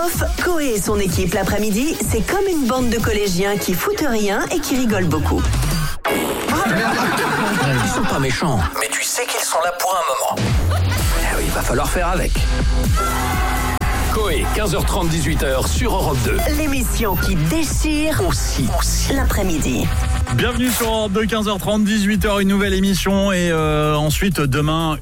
off, Coé et son équipe l'après-midi, c'est comme une bande de collégiens qui foutent rien et qui rigolent beaucoup. Ils sont pas méchants, mais tu sais qu'ils sont là pour un moment. Oui, il va falloir faire avec. Coé, 15h30, 18h sur Europe 2. L'émission qui déchire aussi l'après-midi. Bienvenue sur Europe 2, 15h30, 18h, une nouvelle émission et ensuite demain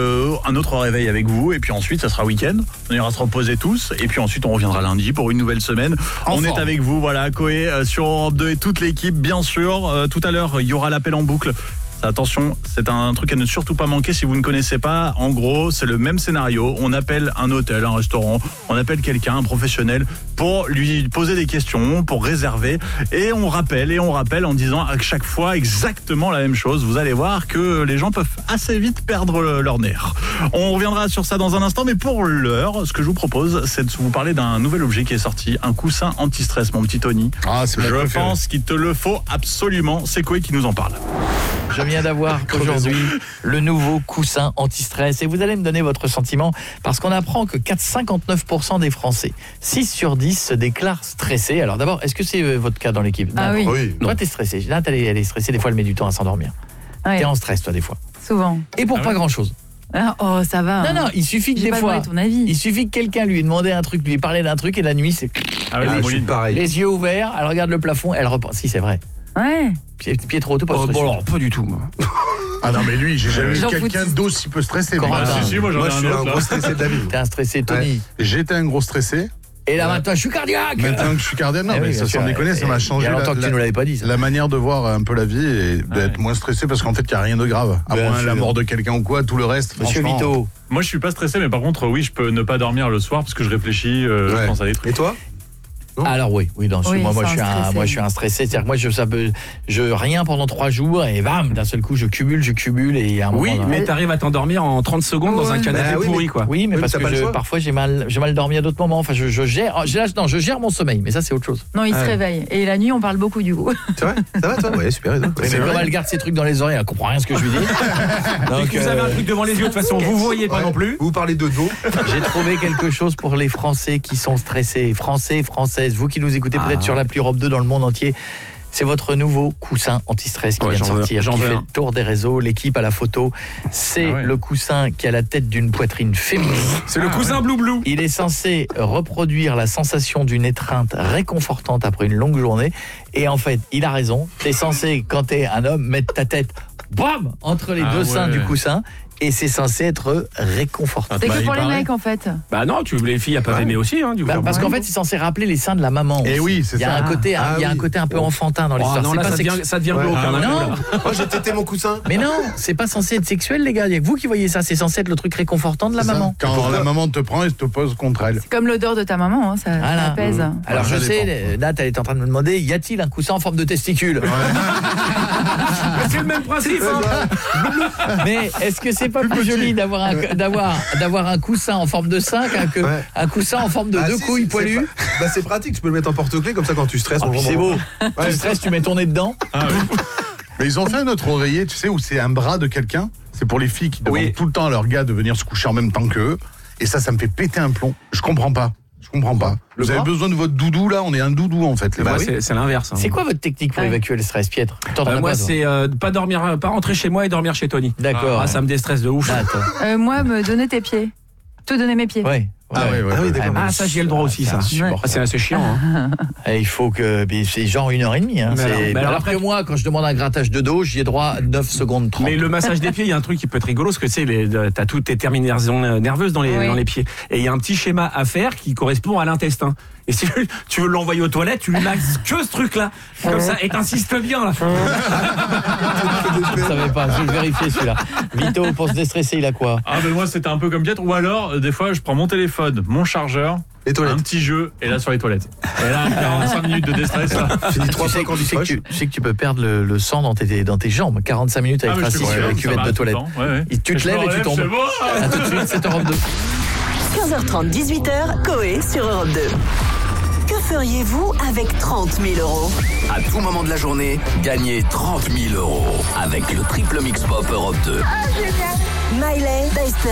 un autre réveil avec vous et puis ensuite ça sera week-end, on ira se reposer tous et puis ensuite on reviendra lundi pour une nouvelle semaine. On est avec vous, voilà, Coé sur Europe 2 et toute l'équipe bien sûr. Tout à l'heure il y aura l'appel en boucle. Attention, c'est un truc à ne surtout pas manquer si vous ne connaissez pas. En gros, c'est le même scénario. On appelle un hôtel, un restaurant, on appelle quelqu'un, un professionnel, pour lui poser des questions, pour réserver. Et on rappelle en disant à chaque fois exactement la même chose. Vous allez voir que les gens peuvent assez vite perdre leur nerf. On reviendra sur ça dans un instant, mais pour l'heure, ce que je vous propose, c'est de vous parler d'un nouvel objet qui est sorti, un coussin anti-stress, mon petit Tony. Je pense qu'il te le faut absolument. C'est Coé qui nous en parle. Je viens d'avoir aujourd'hui le nouveau coussin anti-stress et vous allez me donner votre sentiment parce qu'on apprend que 59% des Français, 6 sur 10 se déclarent stressés. Alors d'abord, est-ce que c'est votre cas dans l'équipe? Ah oui. Toi, t'es stressée. Là, elle est stressée, des fois elle met du temps à s'endormir. Ouais. T'es en stress, toi, des fois. Souvent. Et pour pas grand-chose. Oh, ça va. Non, il suffit que J'ai des pas fois, demandé ton avis. il suffit que quelqu'un lui ait demandé un truc, lui ait parlé d'un truc et la nuit, c'est pareil. les yeux ouverts, elle regarde le plafond, elle repense. Si, c'est vrai. Ouais. Pietro, toi, pas stressé. Bon, alors, pas du tout, moi. Ah non, mais lui, j'ai jamais J'en vu quelqu'un fous. d'aussi peu stressé. Corentin. Moi Moi, je suis un gros stressé de la vie. T'es un stressé, Tony. J'étais un gros stressé. Et là, maintenant, je suis cardiaque. Maintenant que je suis cardiaque, non, Eh mais oui, ça bien sans sûr. déconner, ça m'a changé Il y a longtemps que tu nous l'avais pas dit, ça. la manière de voir un peu la vie et d'être moins stressé parce qu'en fait, il n'y a rien de grave. À Bien moins sûr. la mort de quelqu'un ou quoi, tout le reste, Monsieur franchement. Vito. Moi je suis pas stressé, mais par contre oui, je peux ne pas dormir le soir parce que je réfléchis, je pense à des trucs. Et toi? Non. Alors oui, non, Oui, moi c'est je suis un stressé, c'est-à-dire que je rien pendant 3 jours et bam, d'un seul coup je cumule et à un moment Oui, donné- mais t'arrives à t'endormir en 30 secondes dans un canapé pourri, quoi. oui, mais Oui, parce t'as pas le que choix. parfois j'ai mal dormi à d'autres moments. Enfin, je gère mon sommeil, mais ça c'est autre chose. Non, il se Ouais. réveille. Et la nuit, on parle beaucoup du coup. C'est vrai? Ça va, toi? Ouais, super. Mais comme elle garde ses trucs dans les oreilles, elle comprend rien ce que je lui dis. Donc, vous avez un truc devant les yeux, de toute façon, vous voyez pas non plus. Vous parlez de dos. J'ai trouvé quelque chose pour les Français qui sont stressés, Français, Françaises, vous qui nous écoutez peut-être sur l'appli Europe 2 dans le monde entier. C'est votre nouveau coussin anti-stress qui Ouais, vient de sortir, j'en qui veux fait un. le tour des réseaux, l'équipe à la photo. C'est le coussin qui a la tête d'une poitrine féminine. C'est le cousin blou-blou. Il est censé reproduire la sensation d'une étreinte réconfortante après une longue journée. Et en fait, il a raison. T'es censé, quand t'es un homme, mettre ta tête, bam, entre les deux seins du coussin. Et c'est censé être réconfortant. C'est que pour les mecs en fait. Bah non, les filles, elles peuvent aimer aussi, hein, du coup. Parce qu'en fait, c'est censé rappeler les seins de la maman. Eh aussi. oui, c'est il y a ça. un côté, il y a un côté un peu enfantin dans l'histoire. Non, C'est là, pas ça devient glauque. hein, non, Moi, j'ai tété mon coussin. mais non, c'est pas censé être sexuel, les gars. Il y a que vous qui voyez ça. C'est censé être le truc réconfortant de la C'est ça. maman. Quand la maman te prend et te pose contre elle. C'est comme l'odeur de ta maman, hein, ça Voilà. pèse. Alors Ça je sais, Nat, elle est en train de me demander, y a-t-il un coussin en forme de testicule? Mais c'est le même principe, hein. Mais est-ce que c'est pas plus joli d'avoir un coussin en forme de sein qu'un coussin en forme de deux couilles poilues? C'est pratique, tu peux le mettre en porte-clés comme ça quand tu stresses. Ah, puis c'est beau. Tu stresses, tu mets ton nez dedans. Mais ils ont fait un autre oreiller, tu sais, où c'est un bras de quelqu'un. C'est pour les filles qui demandent tout le temps à leur gars de venir se coucher en même temps qu'eux. Et ça me fait péter un plomb. Je comprends pas. Vous avez besoin de votre doudou là, on est un doudou en fait. Les Bah, mecs. c'est l'inverse. hein. C'est quoi votre technique pour évacuer le stress, Pietre? Moi, c'est pas rentrer chez moi et dormir chez Tony. D'accord. Ah, ça me déstresse de ouf. Moi, me donner tes pieds. Te donner mes pieds. Ouais. d'accord. Ah, ça, j'y ai le droit aussi, ça. Ah, c'est assez chiant. Hein. Et il faut que. C'est genre 1h30. Hein. Alors après- que moi, quand je demande un grattage de dos, j'y ai droit à 9 secondes 30. Mais le massage des pieds, il y a un truc qui peut être rigolo, parce que tu sais, t'as toutes tes terminaisons nerveuses dans les pieds. Et il y a un petit schéma à faire qui correspond à l'intestin. Et si tu veux l'envoyer aux toilettes, tu lui masses que ce truc-là. Comme ça, et t'insistes bien, là. Je ne savais pas, je vais le vérifier celui-là. Vito, pour se déstresser, il a quoi? Ah mais moi c'était un peu comme Pietro. Ou alors des fois je prends mon téléphone, mon chargeur, Les toilettes. un petit jeu et là sur les toilettes. Et là 45 minutes de déstress là. Fini 3 fois quand Tu sais que tu peux perdre le sang dans tes jambes. 45 minutes avec assis sur la cuvette de toilette. Tu te lèves et tu tombes. C'est bon. A tout de suite, c'est Europe 2. 15h30, 18h, Coé sur Europe 2. Que feriez-vous avec 30 000 euros? À tout moment de la journée, gagnez 30 000 euros avec le triple mix pop Europe 2. Miley, Dexter